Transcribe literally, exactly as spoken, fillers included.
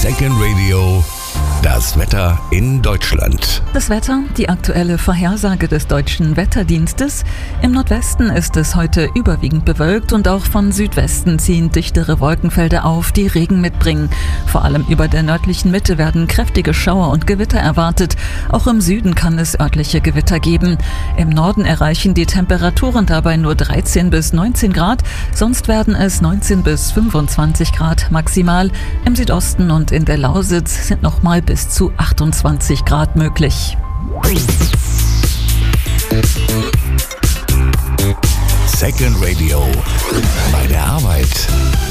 Second Radio, das Wetter in Deutschland. Das Wetter, die aktuelle Vorhersage des Deutschen Wetterdienstes. Im Nordwesten ist es heute überwiegend bewölkt und auch von Südwesten ziehen dichtere Wolkenfelder auf, die Regen mitbringen. Vor allem über der nördlichen Mitte werden kräftige Schauer und Gewitter erwartet. Auch im Süden kann es örtliche Gewitter geben. Im Norden erreichen die Temperaturen dabei nur dreizehn bis neunzehn Grad, sonst werden es neunzehn bis fünfundzwanzig Grad maximal. Im Südosten und in der Lausitz sind nochmal bis zu achtundzwanzig Grad möglich. Second Radio, bei der Arbeit.